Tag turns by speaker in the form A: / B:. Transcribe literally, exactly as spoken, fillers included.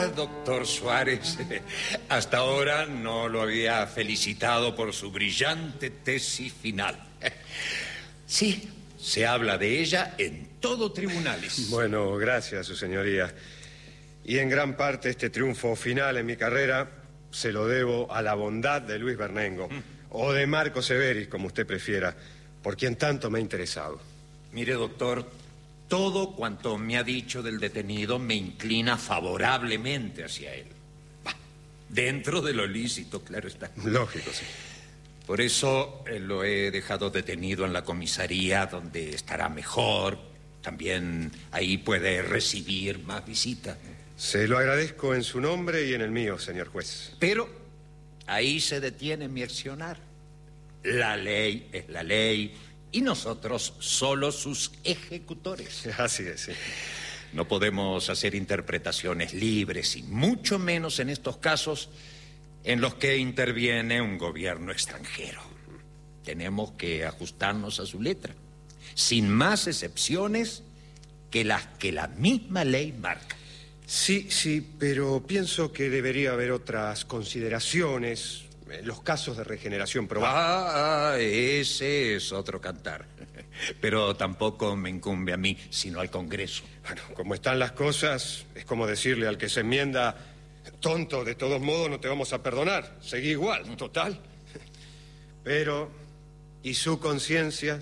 A: Ah, doctor Suárez, hasta ahora no lo había felicitado por su brillante tesis final. Sí, se habla de ella en todo tribunales.
B: Bueno, gracias, su señoría. Y en gran parte este triunfo final en mi carrera se lo debo a la bondad de Luis Bernengo, mm. o de Marco Severis, como usted prefiera, por quien tanto me ha interesado.
A: Mire, doctor, todo cuanto me ha dicho del detenido me inclina favorablemente hacia él. Bah, dentro de lo lícito, claro está.
B: Lógico, sí.
A: Por eso eh, lo he dejado detenido en la comisaría, donde estará mejor. También ahí puede recibir más visitas.
B: Se lo agradezco en su nombre y en el mío, señor juez.
A: Pero ahí se detiene mi accionar. La ley es la ley y nosotros solo sus ejecutores.
B: Así es, sí.
A: No podemos hacer interpretaciones libres y mucho menos en estos casos en los que interviene un gobierno extranjero. Tenemos que ajustarnos a su letra, sin más excepciones que las que la misma ley marca.
B: Sí, sí, pero pienso que debería haber otras consideraciones en los casos de regeneración probada.
A: Ah, ese es otro cantar. Pero tampoco me incumbe a mí, sino al Congreso.
B: Bueno, como están las cosas, es como decirle al que se enmienda: tonto, de todos modos no te vamos a perdonar. Seguí igual, total. Pero, ¿y su conciencia?